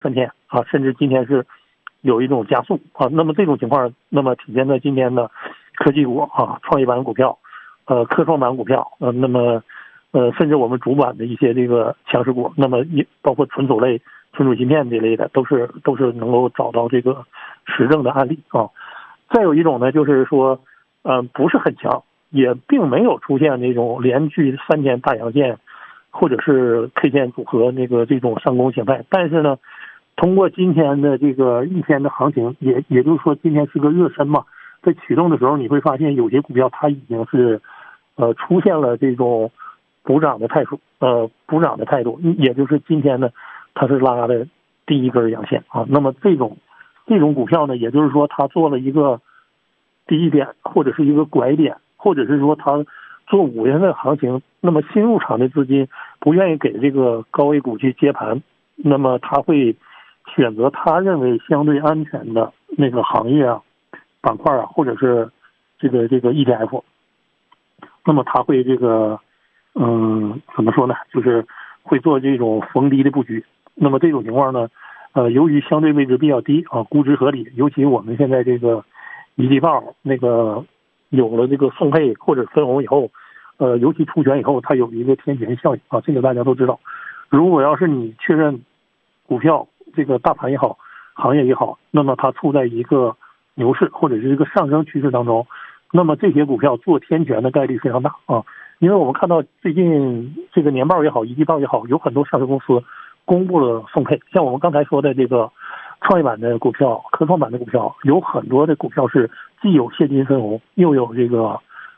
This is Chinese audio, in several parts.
3天啊，甚至今天是有一种加速啊。那么这种情况，那么体现在今天的科技股啊、创业板股票、科创板股票，那么甚至我们主板的一些这个强势股，那么也包括存储类、存储芯片这类的，都是能够找到这个实证的案例啊。再有一种呢，就是说，不是很强，也并没有出现那种连续3天大阳线，或者是 K 线组合这种上攻形态，但是呢，通过今天的这个一天的行情，也就是说今天是个热身嘛，在启动的时候你会发现有些股票它已经是出现了这种补涨的态度，也就是今天呢它是拉的第一根阳线啊。那么这种股票呢，也就是说它做了一个低点或者是一个拐点，或者是说它做5月份行情，那么新入场的资金不愿意给这个高位股去接盘，那么他会选择他认为相对安全的那个行业啊、板块啊，或者是这个 ETF， 那么他会怎么说呢？就是会做这种逢低的布局。那么这种情况呢，由于相对位置比较低啊，估值合理，尤其我们现在这个一季报有了这个送配或者分红以后，尤其出权以后，它有一个天权效应啊，这个大家都知道。如果要是你确认股票这个大盘也好，行业也好，那么它处在一个牛市或者是一个上升趋势当中，那么这些股票做天权的概率非常大啊。因为我们看到最近这个年报也好，一季报也好，有很多上市公司公布了送配，像我们刚才说的这个创业板的股票、科创板的股票，有很多的股票是既有现金分红，又有这个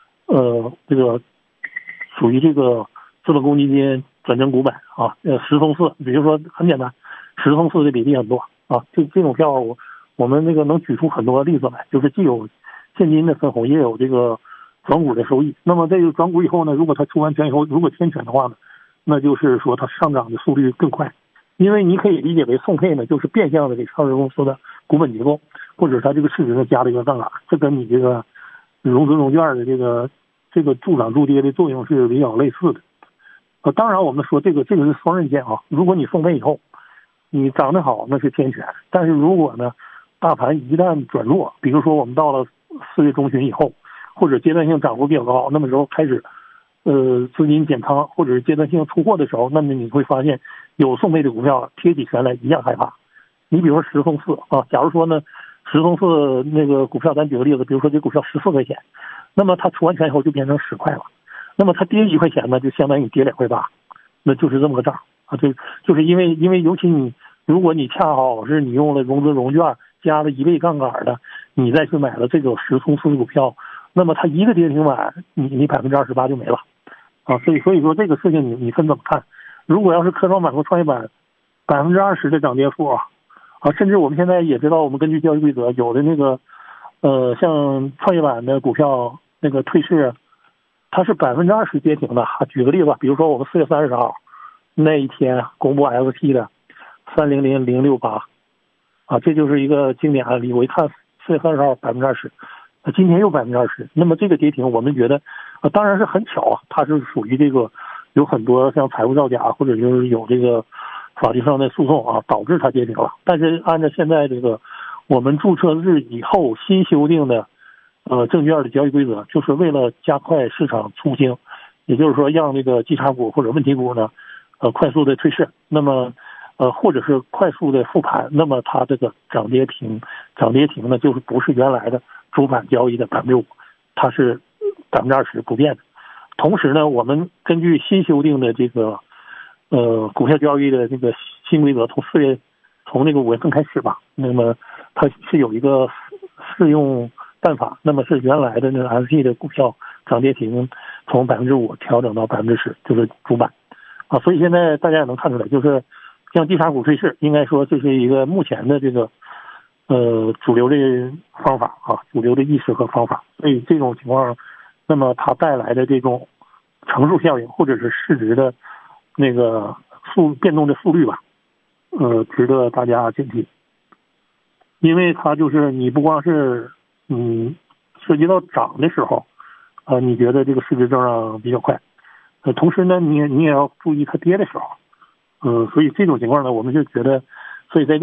属于这个资本公积金转正股本啊，10送4，比如说很简单，10送4的比例很多啊，这种票我们能举出很多例子来，就是既有现金的分红，也有这个转股的收益。那么这个转股以后呢，如果它出完权以后，如果天权的话呢，那就是说它上涨的速率更快。因为你可以理解为送配呢，就是变相的给上市公司的股本结构，或者它这个市值呢加了一个杠杆，这跟你这个融资融券的这个助涨助跌的作用是比较类似的。当然我们说这个是双刃剑啊。如果你送配以后，你涨得好，那是天权；但是如果呢，大盘一旦转弱，比如说我们到了4月中旬以后，或者阶段性涨幅比较高，那么时候开始资金减仓或者是阶段性出货的时候，那么你会发现有送配的股票贴起权来一样害怕。你比如说10送4啊，假如说呢10送4那个股票，咱举个例子，比如说这股票14块钱，那么它出完权以后就变成10块了，那么它跌1块钱呢，就相当于跌2块8，那就是这么个账啊。就是因为尤其如果你恰好是你用了融资融券加了1倍杠杆的，你再去买了这个10送4的股票，那么它一个跌停板，你28%就没了啊。所以说这个事情你分怎么看？如果要是科创板和创业板20%的涨跌幅啊，甚至我们现在也知道，我们根据交易规则，有的像创业板的股票退市，它是20%跌停的。举个例子，比如说我们4月30号那一天公布 ST 的300068啊，这就是一个经典案例。我一看4月30号20%，今天又20%，那么这个跌停我们觉得当然是很巧啊，它是属于有很多像财务造假或者就是有这个法律上的诉讼啊，导致它跌停了。但是按照现在我们注册日以后新修订的证券的交易规则，就是为了加快市场出清，也就是说让基差股或者问题股呢快速的退市，那么或者是快速的复盘，那么它这个涨跌停呢，就是不是原来的主板交易的5%，它是20%不变的。同时呢，我们根据新修订的股票交易的新规则，从5月份开始吧，那么它是有一个适用办法，那么是原来的ST 的股票涨跌停从5%调整到10%，就是主板啊。所以现在大家也能看出来，就是像基差股退市，应该说这是一个目前的主流的方法啊，主流的意识和方法。所以这种情况，那么它带来的这种乘数效应或者是市值的变动的速率吧，值得大家警惕。因为它就是你不光是涉及到涨的时候你觉得这个市值增长比较快，同时呢你也要注意它跌的时候，所以这种情况呢，我们就觉得所以在这